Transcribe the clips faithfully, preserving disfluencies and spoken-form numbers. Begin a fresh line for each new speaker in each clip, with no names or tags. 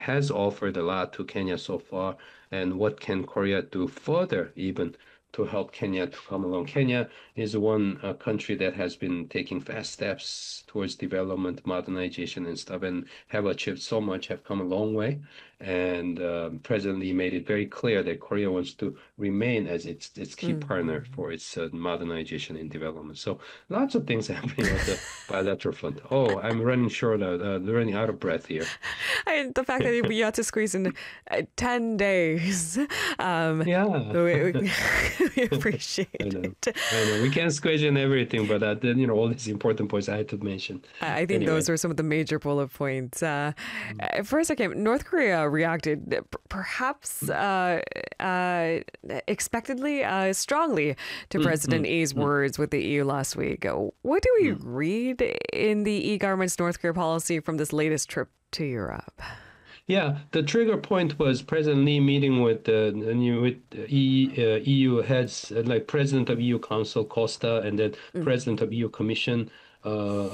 has offered a lot to Kenya so far, and what can Korea do further even to help Kenya to come along. Kenya is one uh, country that has been taking fast steps towards development, modernization, and stuff, and have achieved so much, have come a long way. And um, President Lee made it very clear that Korea wants to remain as its its key partner
Mm.
for its uh, modernization and development. So lots of things happening at the bilateral front. Oh, I'm running short, uh, uh, running out of breath here.
And the fact that we had to squeeze in uh, ten days. Um,
Yeah.
we, we we appreciate
I know.
it.
I know. We can't question everything, but uh, then, you know, all these important points I had to mention.
I I think
Anyway.
those were some of the major bullet points. Uh,
Mm.
uh, for a second, North Korea reacted uh, p- perhaps uh, uh, expectedly uh, strongly to
Mm,
President
mm,
E's
mm,
words with the E U last week. Uh, What do we
mm.
read in the E government's North Korea policy from this latest trip to Europe?
Yeah, the trigger point was President Lee meeting with the new with the E, uh, E U heads, uh, like President of E U Council Costa, and then
Mm.
President of E U Commission uh,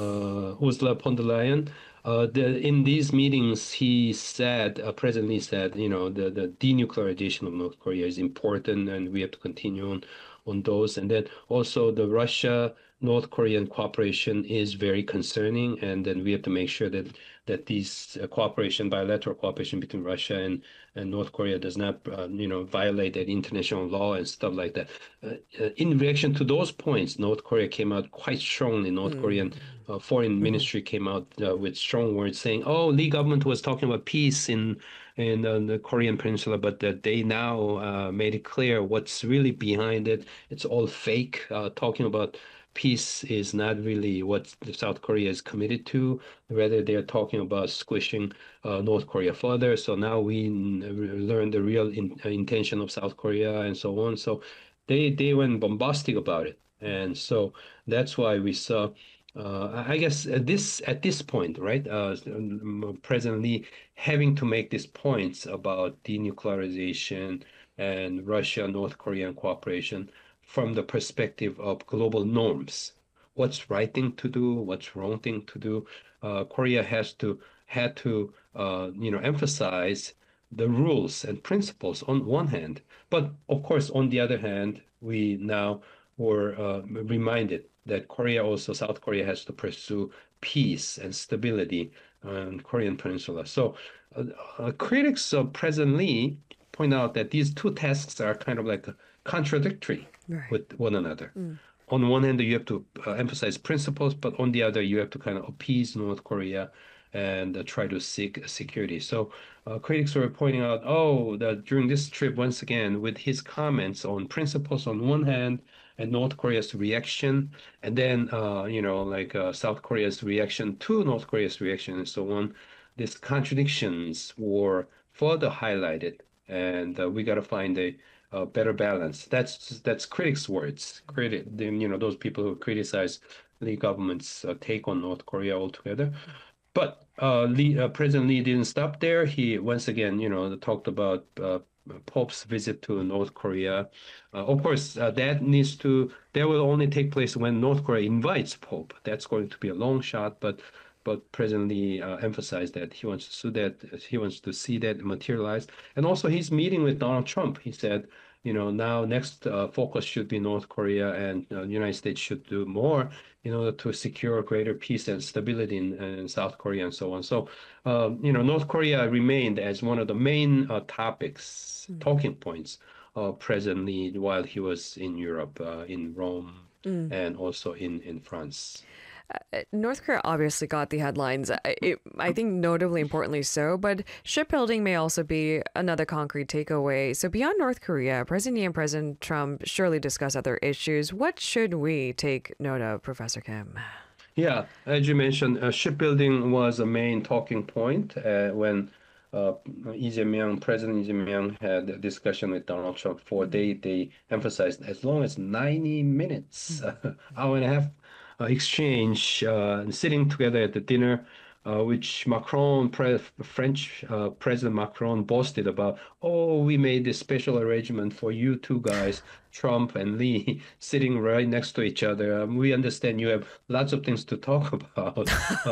uh, Ursula von der Leyen. Uh, the, in these meetings, he said, uh, President Lee said, you know, the, the denuclearization of North Korea is important, and we have to continue on on those. And then also the Russia North Korean cooperation is very concerning, and then we have to make sure that that these uh, cooperation, bilateral cooperation between Russia and, and North Korea does not, uh, you know, violate that international law and stuff like that. Uh, uh, in reaction to those points, North Korea came out quite strongly. North Korean
Mm.
uh, foreign
Mhm.
ministry came out uh, with strong words saying, "Oh, Lee government was talking about peace in in uh, the Korean Peninsula, but that they now uh, made it clear what's really behind it. It's all fake. Uh, talking about peace is not really what South Korea is committed to. Rather, they're talking about squishing uh, North Korea further. So now we n- learn the real in, uh, intention of South Korea and so on. So they they went bombastic about it, and so that's why we saw. Uh, I guess at this at this point, right? Uh, um, President Lee having to make these points about denuclearization and Russia-North Korean cooperation from the perspective of global norms. What's right thing to do? What's wrong thing to do? Uh, Korea has to had to uh, you know emphasize the rules and principles on one hand, but of course on the other hand, we now were uh, reminded that Korea also South Korea has to pursue peace and stability on Korean Peninsula. So uh, uh, critics of President Lee point out that these two tasks are kind of like contradictory
Right.
with one another.
Mm.
On one hand, you have to uh, emphasize principles, but on the other, you have to kind of appease North Korea and uh, try to seek security. So uh, critics were pointing out, oh, that during this trip, once again, with his comments on principles on one hand and North Korea's reaction, and then, uh, you know, like uh, South Korea's reaction to North Korea's reaction and so on, these contradictions were further highlighted, and uh, we got to find a uh, better balance. That's that's critics' words. Critic, then, you know, those people who criticize the government's uh, take on North Korea altogether. But uh, Lee, uh, President Lee didn't stop there. He once again, you know, talked about uh, Pope's visit to North Korea. Uh, of course, uh, that needs to that will only take place when North Korea invites Pope. That's going to be a long shot, but but President Lee uh, emphasized that he wants to see that he wants to see that materialize. And also, he's meeting with Donald Trump. He said, you know, now next uh, focus should be North Korea, and uh, the United States should do more in order to secure greater peace and stability in, in South Korea and so on. So, um, you know, North Korea remained as one of the main uh, topics,
Mm.
talking points of President Lee while he was in Europe, uh, in Rome,
Mm.
and also in in France.
Uh, North Korea obviously got the headlines. Uh, It, I think notably importantly so, but shipbuilding may also be another concrete takeaway. So beyond North Korea, President Yi and President Trump surely discuss other issues. What should we take note of, Professor Kim?
Yeah, as you mentioned, uh, shipbuilding was a main talking point uh, when uh, Lee Jae-myung, President Lee Jae-myung had a discussion with Donald Trump for they they emphasized as long as ninety minutes,
Mm.
hour and a half uh, exchange, uh, sitting together at the dinner, uh, which Macron, pre French uh, President Macron boasted about. Oh, we made this special arrangement for you two guys, Trump and Lee, sitting right next to each other. Um, we understand you have lots of things to talk about. Uh,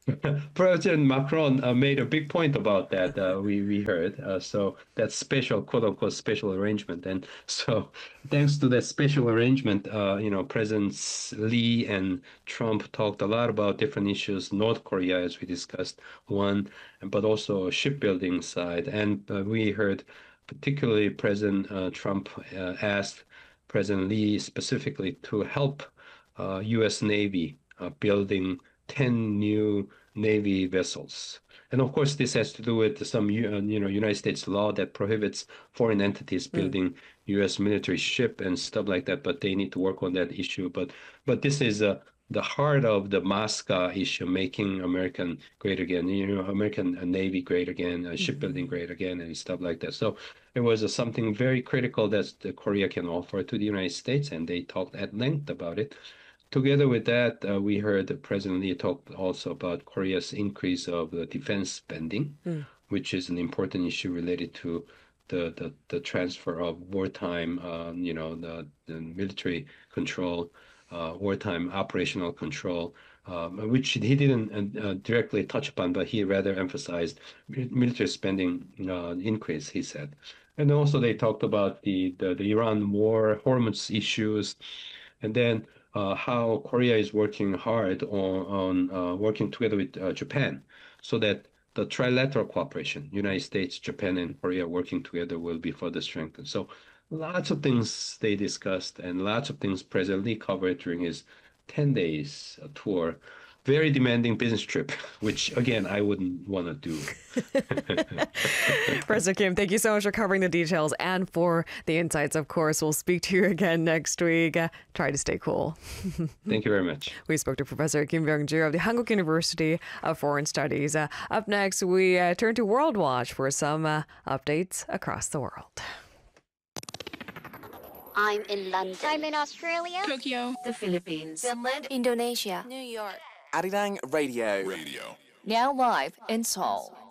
President Macron uh, made a big point about that. Uh, we we heard uh, so that special quote unquote special arrangement, and so thanks to that special arrangement, uh, you know, Presidents Lee and Trump talked a lot about different issues. North Korea, as we discussed, one, but also shipbuilding side, and uh, we heard particularly President uh, Trump uh, asked President Lee specifically to help uh, U S. Navy uh, building ten new Navy vessels. And of course, this has to do with some, you know, United States law that prohibits foreign entities
Mm.
building U S military ship and stuff like that. But they need to work on that issue. But but this is uh, the heart of the MASCA issue, making American great again, you know, American Navy great again, uh, shipbuilding
Mhm.
great again, and stuff like that. So it was uh, something very critical that the Korea can offer to the United States, and they talked at length about it. Together with that, uh, we heard that President Lee talk also about Korea's increase of the defense spending,
Mm.
which is an important issue related to the the, the transfer of wartime, um, you know, the, the military control, uh, wartime operational control, um, which he didn't uh, directly touch upon, but he rather emphasized military spending uh, increase, he said. And also they talked about the, the, the Iran war, Hormuz issues, and then uh, how Korea is working hard on, on uh, working together with uh, Japan so that the trilateral cooperation, United States, Japan, and Korea working together will be further strengthened. So lots of things they discussed and lots of things President Lee covered during his ten days tour. Very demanding business trip, which again, I wouldn't want to do.
President Kim, thank you so much for covering the details and for the insights. Of course, we'll speak to you again next week. Uh, try to stay cool.
Thank you very much.
We spoke to Professor Kim Byung-ju of the Hankuk University of Foreign Studies. Uh, up next, we uh, turn to World Watch for some uh, updates across the world.
I'm in London.
I'm in Australia.
Tokyo.
The Philippines.
Finland.
Indonesia.
New York.
Arirang Radio.
Radio.
Now live in Seoul.